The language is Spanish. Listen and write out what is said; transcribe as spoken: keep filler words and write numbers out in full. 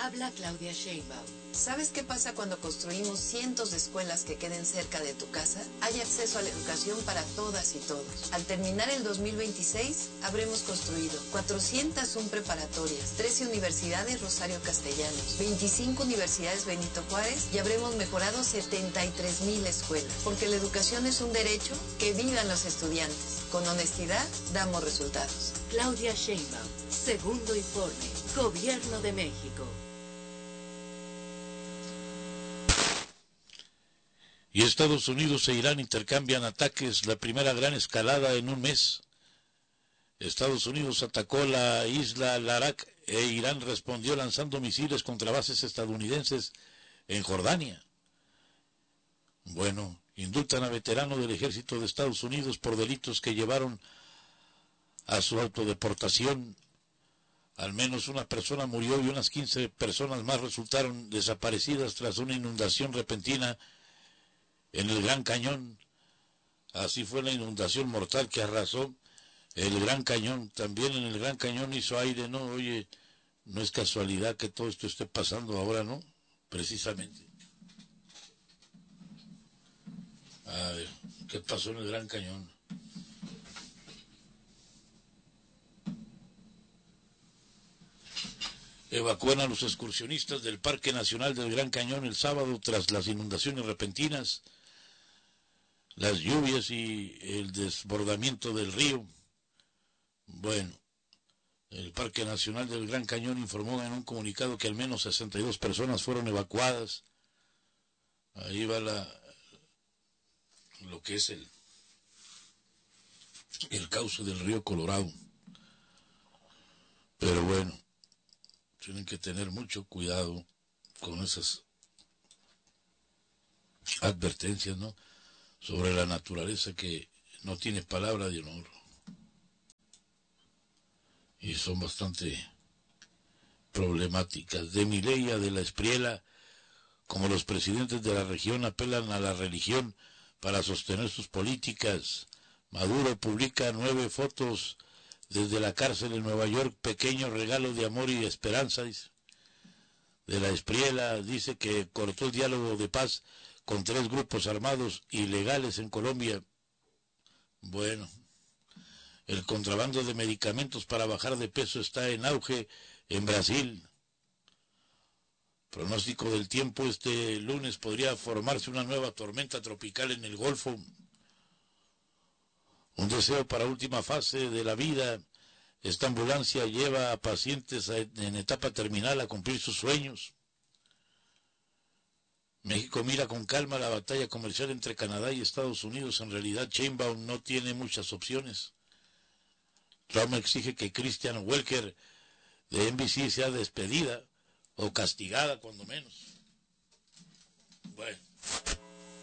Habla Claudia Sheinbaum. ¿Sabes qué pasa cuando construimos cientos de escuelas que queden cerca de tu casa? Hay acceso a la educación para todas y todos. Al terminar el dos mil veintiséis, habremos construido cuatrocientas una preparatorias, trece universidades Rosario Castellanos, veinticinco universidades Benito Juárez y habremos mejorado setenta y tres mil escuelas. Porque la educación es un derecho, que vivan los estudiantes. Con honestidad, damos resultados. Claudia Sheinbaum, segundo informe, Gobierno de México. Y Estados Unidos e Irán intercambian ataques, la primera gran escalada en un mes. Estados Unidos atacó la isla Larak e Irán respondió lanzando misiles contra bases estadounidenses en Jordania. Bueno, indultan a veterano del ejército de Estados Unidos por delitos que llevaron a su autodeportación. Al menos una persona murió y unas quince personas más resultaron desaparecidas tras una inundación repentina en el Gran Cañón. Así fue la inundación mortal que arrasó el Gran Cañón. También en el Gran Cañón hizo aire, ¿no? Oye, no es casualidad que todo esto esté pasando ahora, ¿no? Precisamente. A ver, ¿qué pasó en el Gran Cañón? Evacúan a los excursionistas del Parque Nacional del Gran Cañón el sábado tras las inundaciones repentinas, las lluvias y el desbordamiento del río. Bueno, el Parque Nacional del Gran Cañón informó en un comunicado que al menos sesenta y dos personas fueron evacuadas. Ahí va la, lo que es el, el cauce del río Colorado. Pero bueno, tienen que tener mucho cuidado con esas advertencias, ¿no?, sobre la naturaleza que no tiene palabra de honor. Y son bastante problemáticas. De Milei a de la Espriella, como los presidentes de la región apelan a la religión para sostener sus políticas. Maduro publica nueve fotos desde la cárcel en Nueva York, pequeño regalo de amor y esperanza. Dice. De la Espriella dice que cortó el diálogo de paz con tres grupos armados ilegales en Colombia. Bueno, el contrabando de medicamentos para bajar de peso está en auge en Brasil. Pronóstico del tiempo: este lunes podría formarse una nueva tormenta tropical en el Golfo. Un deseo para última fase de la vida: esta ambulancia lleva a pacientes en etapa terminal a cumplir sus sueños. México mira con calma la batalla comercial entre Canadá y Estados Unidos. En realidad, Sheinbaum no tiene muchas opciones. Trump exige que Christian Welker de N B C sea despedida o castigada, cuando menos. Bueno.